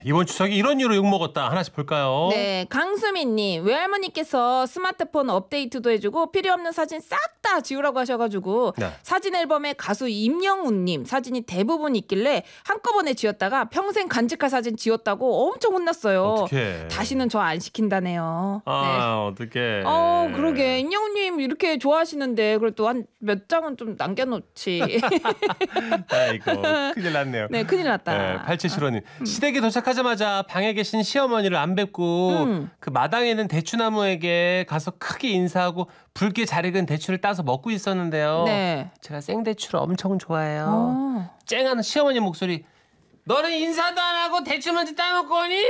이번 추석에 이런 이유로 욕먹었다. 하나씩 볼까요? 네, 강수민님 외할머니께서 스마트폰 업데이트도 해주고 필요 없는 사진 싹 다 지우라고 하셔가지고 네. 사진 앨범에 가수 임영웅님 사진이 대부분 있길래 한꺼번에 지웠다가 평생 간직할 사진 지웠다고 엄청 혼났어요. 어떡해. 다시는 저 안 시킨다네요. 아, 어떡해. 그러게 임영웅님 이렇게 좋아하시는데 그래도 한 몇 장은 좀 남겨놓지. 아이고, 큰일 났네요. 네, 큰일 났다. 네, 8775님. 시댁에 도착하자마자 방에 계신 시어머니를 안 뵙고 그 마당에 있는 대추나무에게 가서 크게 인사하고 붉게 잘 익은 대추를 따서 먹고 있었는데요. 네. 제가 생대추를 엄청 좋아해요. 어. 쨍하는 시어머니 목소리. 너는 인사도 안 하고 대추 먼저 따먹고 오니?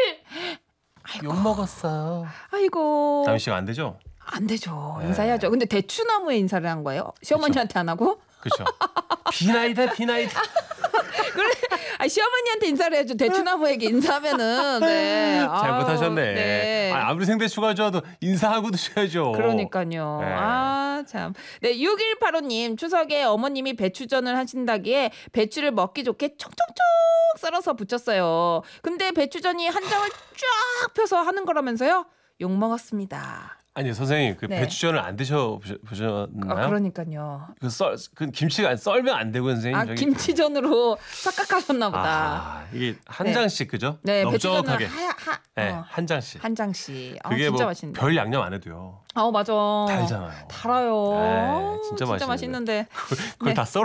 욕먹었어요. 아이고. 남희 씨가 안 되죠? 안 되죠. 네. 인사해야죠. 근데 대추나무에 인사를 한 거예요? 시어머니한테 안 하고? 그렇죠. 비나이다. 그래. 시어머니한테 인사를 해야죠. 대추나무에게 인사하면은. 네. 잘못하셨네. 네. 아무리 생대추가 좋아도 인사하고 드셔야죠. 그러니까요. 네. 아, 참. 네, 6185님. 추석에 어머님이 배추전을 하신다기에 배추를 먹기 좋게 촉촉촉 썰어서 부쳤어요. 근데 배추전이 한 장을 쫙 펴서 하는 거라면서요? 욕 먹었습니다. 아니 선생님 그 네. 배추전을 안 드셔보셨나요? 그러니까요. 그 김치가 썰면 안 되고요 선생님. 김치전으로 착각하셨나 보다. 이게 한 네. 장씩 그죠? 네, 배추전은 넉넉하게. 네, 한 장씩. 한 장씩. 그게 진짜 뭐 맛있는데. 별 양념 안 해도요. 맞아. 달잖아요. 달아요. 네, 진짜 맛있는데. 그걸 네. 다 썰어.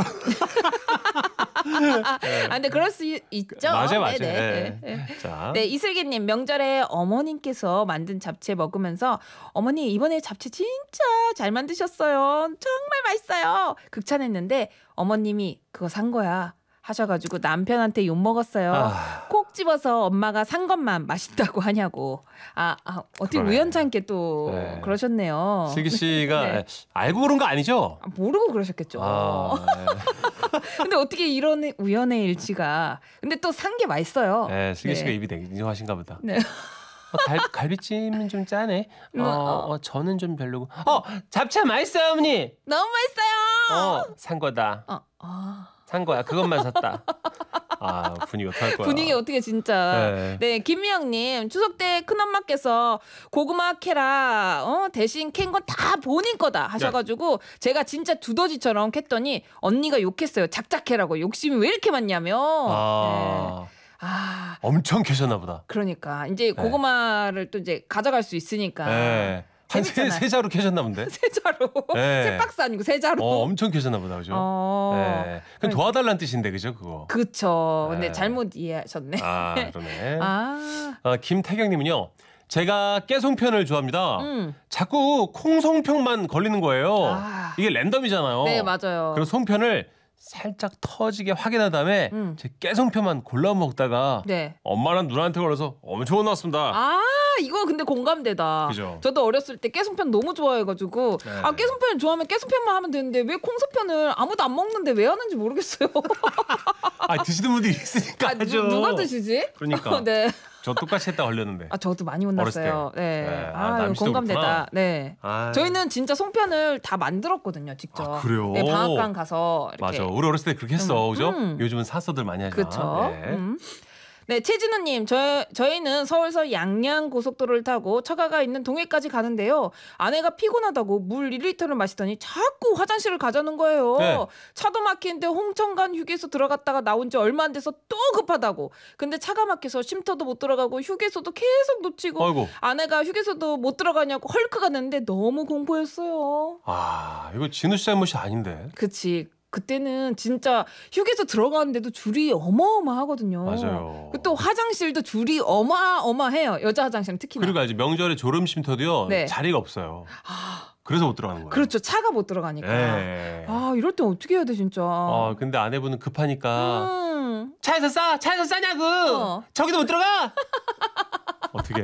근데 그럴 수 있죠. 맞아요. 네. 자, 네, 이슬기님 명절에 어머님께서 만든 잡채 먹으면서 어머니 이번에 잡채 진짜 잘 만드셨어요. 정말 맛있어요. 극찬했는데 어머님이 그거 산 거야 하셔가지고 남편한테 욕 먹었어요. 콕 집어서 엄마가 산 것만 맛있다고 하냐고. 어떻게 그러네. 우연찮게 또 네. 그러셨네요. 슬기 씨가 네. 알고 그런 거 아니죠? 모르고 그러셨겠죠. 근데 어떻게 이런 우연의 일치가. 근데 또 산 게 맛있어요. 네, 슬기 씨가 네. 입이 냉정하신가 보다. 네. 갈비찜은 좀 짜네. 저는 좀 별로고. 잡채 맛있어요, 어머니. 너무 맛있어요. 산 거다. 산 거야. 그것만 샀다. 분위기 어떡할 거야. 분위기 어떻게 진짜. 네. 네, 김미영님 추석 때 큰엄마께서 고구마 캐라 대신 캔 건 다 본인 거다 하셔가지고 제가 진짜 두더지처럼 캤더니 언니가 욕했어요. 작작해라고. 욕심이 왜 이렇게 많냐며. 네. 엄청 캐셨나 보다. 그러니까 이제 고구마를 또 이제 가져갈 수 있으니까. 네. 한 세 자루 캐셨나 본데. 세 자루. 네. 세 박스 아니고 세 자루. 엄청 캐셨나 보다, 그죠? 네. 그럼 도와달라는 뜻인데, 그죠, 그거? 그쵸. 네. 근데 잘못 이해하셨네. 그러네. 김태경님은요. 제가 깨송편을 좋아합니다. 자꾸 콩송편만 걸리는 거예요. 이게 랜덤이잖아요. 네, 맞아요. 그래서 송편을 살짝 터지게 확인한 다음에 제 깨송편만 골라 먹다가 네. 엄마랑 누나한테 걸려서 엄청 혼났습니다. 이거 근데 공감되다. 그죠? 저도 어렸을 때 깨송편 너무 좋아해가지고 네. 깨송편을 좋아하면 깨송편만 하면 되는데 왜 콩소편을 아무도 안 먹는데 왜 하는지 모르겠어요. 드시는 분들이 있으니까 하죠. 누가 드시지? 그러니까. 네. 저 똑같이 했다 걸렸는데. 저도 많이 혼났어요. 네. 네. 이거 남씨도 공감되다. 그렇구나. 네. 저희는 진짜 송편을 다 만들었거든요, 직접. 그래요? 네, 방앗간 가서 이렇게. 맞아. 우리 어렸을 때 그렇게 했어. 그죠? 요즘은 사서들 많이 하잖아. 그렇죠. 네. 네, 최진우님, 저희는 서울서 양양 고속도로를 타고 처가가 있는 동해까지 가는데요. 아내가 피곤하다고 물 1리터를 마시더니 자꾸 화장실을 가자는 거예요. 네. 차도 막히는데 홍천간 휴게소 들어갔다가 나온 지 얼마 안 돼서 또 급하다고. 근데 차가 막혀서 쉼터도 못 들어가고 휴게소도 계속 놓치고 아이고. 아내가 휴게소도 못 들어가냐고 헐크가 됐는데 너무 공포였어요. 이거 진우 씨 잘못이 아닌데. 그치. 그때는 진짜 휴게소 들어가는데도 줄이 어마어마하거든요. 맞아요. 또 화장실도 줄이 어마어마해요. 여자 화장실은 특히나. 그리고 아직 명절에 졸음 쉼터도요. 네. 자리가 없어요. 그래서 못 들어가는 거예요. 그렇죠. 차가 못 들어가니까. 네. 이럴 땐 어떻게 해야 돼 진짜. 근데 아내분은 급하니까 음. 차에서 싸냐고. 저기도 못 들어가. 어떻게?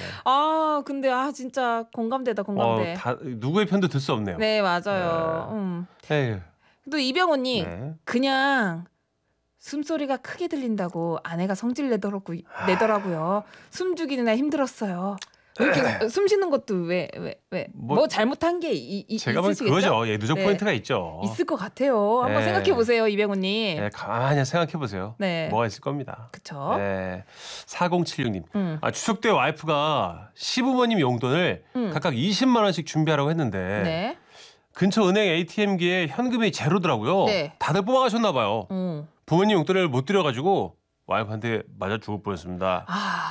근데 진짜 공감되다. 누구의 편도 들 수 없네요. 네, 맞아요. 에휴. 또 이병헌이 네. 그냥 숨소리가 크게 들린다고 아내가 성질 내더라고요. 숨 죽이느라 힘들었어요. 이렇게 숨 쉬는 것도 왜 뭐 잘못한 게 제가 보기 있으시겠죠? 그거죠. 예, 누적 네. 포인트가 있죠. 있을 것 같아요. 한번 네. 생각해 보세요, 이병훈님. 네, 가만히 생각해 보세요. 네. 뭐가 있을 겁니다. 그쵸? 네. 4076님. 추석 때 와이프가 시부모님 용돈을 각각 20만 원씩 준비하라고 했는데 네. 근처 은행 ATM기에 현금이 제로더라고요. 네. 다들 뽑아가셨나 봐요. 부모님 용돈을 못 드려가지고 와이프한테 맞아 죽을 뻔했습니다.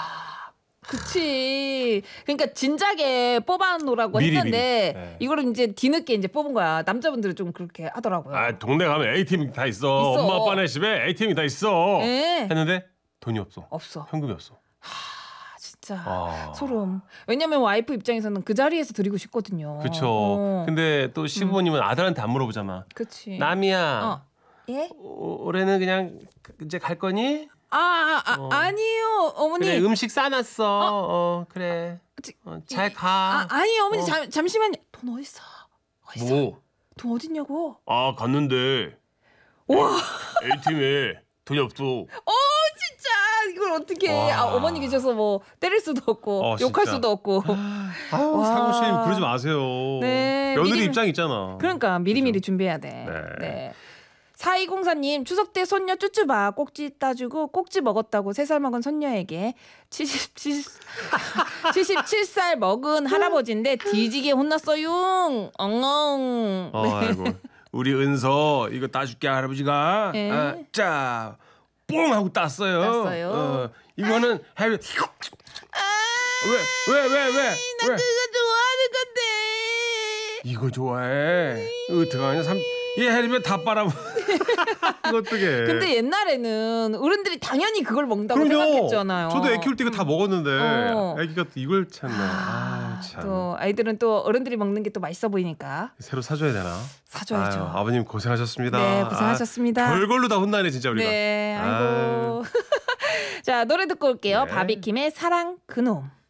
그치. 그러니까 진작에 뽑아놓으라고 미리. 했는데 네. 이거를 이제 뒤늦게 이제 뽑은 거야. 남자분들은 좀 그렇게 하더라고요. 아, 동네 가면 ATM 다 있어. 있어. 엄마 아빠네 집에 ATM이 다 있어. 네. 했는데 돈이 없어. 없어. 현금이 없어. 진짜 소름. 왜냐면 와이프 입장에서는 그 자리에서 드리고 싶거든요. 그렇죠. 근데 또 시부모님은 아들한테 안 물어보잖아. 그치. 남이야. 예? 올해는 그냥 이제 갈 거니? 아니요, 어머니. 그래, 음식 싸놨어. 그래. 잘 가. 아니, 어머니 잠시만요. 돈 어딨어? 뭐? 돈 어딨냐고? 아, 갔는데. 와. ATM에 돈이 없어. 진짜 이걸 어떻게 해? 어머니 계셔서 뭐 때릴 수도 없고 욕할 진짜. 수도 없고. 사고님 그러지 마세요. 네, 며느리 입장 있잖아. 그러니까 미리미리 준비해야 돼. 네. 4204님 추석 때 손녀 쭈쭈바 꼭지 따주고 꼭지 먹었다고 3살 먹은 손녀에게 77살 먹은 할아버지인데 뒤지게 혼났어요. 엉엉. 아이고. 우리 은서 이거 따줄게 할아버지가. 네. 자, 뽕 하고 땄어요. 이거는 해리. 왜? 나 그거 좋아하는 건데. 이거 좋아해. 어떡하냐? 얘 해리면 다 빨아먹. 이거 어떡해. 근데 옛날에는 어른들이 당연히 그걸 먹는다고 생각했잖아요. 저도 애 키울 때 이거 다 먹었는데 어. 애기가 또 이걸 찾네. 참. 또 아이들은 또 어른들이 먹는 게 또 맛있어 보이니까 새로 사줘야 되나? 사줘야죠. 아버님 고생하셨습니다. 네, 고생하셨습니다. 별걸로 다 혼나네 진짜 우리가. 네, 아이고. 자, 노래 듣고 올게요. 네. 바비킴의 사랑 그놈.